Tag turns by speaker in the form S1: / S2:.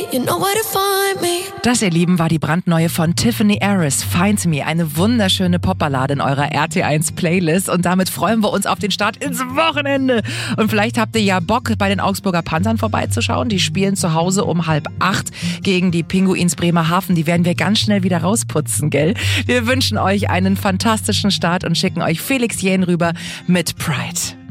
S1: you know where to find me.
S2: Das, ihr Lieben, war die brandneue von Tiffany Harris, Find Me. Eine wunderschöne Popballade in eurer RT1-Playlist. Und damit freuen wir uns auf den Start ins Wochenende. Und vielleicht habt ihr ja Bock, bei den Augsburger Panthern vorbeizuschauen. Die spielen zu Hause um 7:30 gegen die Pinguins Bremerhaven. Die werden wir ganz schnell wieder rausputzen, gell? Wir wünschen euch einen fantastischen Start und schicken euch Felix Jähn rüber mit Pride.